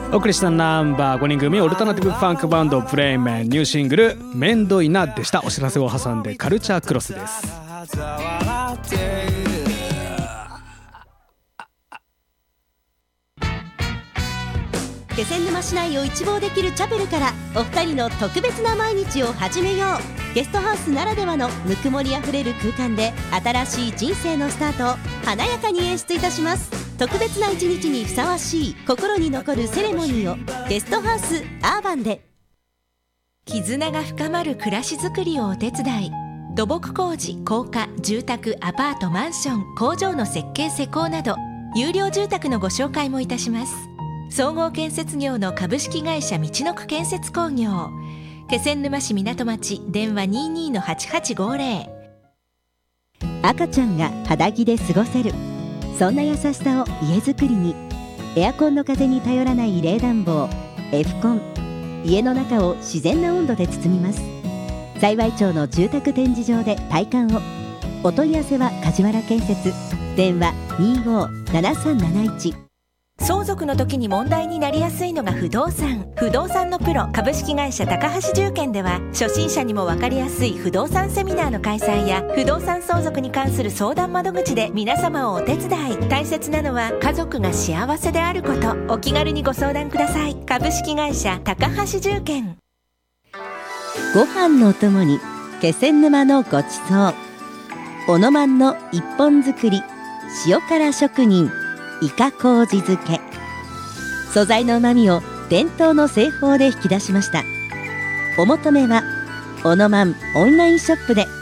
お送りしたナンバー5人組オルタナティブファンクバンドプレイメンニューシングルめんどいなでした。お知らせを挟んでカルチャークロスです。 気仙沼市内を一望できるチャペルからお二人の特別な毎日を始めよう。ゲストハウスならではのぬくもりあふれる空間で新しい人生のスタートを華やかに演出いたします。特別な一日にふさわしい心に残るセレモニーをゲストハウスアーバンで。 絆が深まる暮らしづくりをお手伝い、土木工事、高架、住宅、アパート、マンション、工場の設計施工など有料住宅のご紹介もいたします。総合建設業の株式会社みちのく建設工業、気仙沼市港町、電話 22-8850。 赤ちゃんが肌着で過ごせる、そんな優しさを家づくりに。エアコンの風に頼らない冷暖房 F コン、家の中を自然な温度で包みます。幸町の住宅展示場で体感を。お問い合わせは梶原建設、電話 257371。 相続の時に問題になりやすいのが不動産のプロ株式会社高橋住建では、初心者にも分かりやすい不動産セミナーの開催や不動産相続に関する相談窓口で皆様をお手伝い。大切なのは家族が幸せであること。お気軽にご相談ください。株式会社高橋住建。 ご飯のお供に気仙沼のごちそう、おのまんの一本作り塩辛職人イカ麹漬け。素材の旨味を伝統の製法で引き出しました。お求めはおのまんオンラインショップで。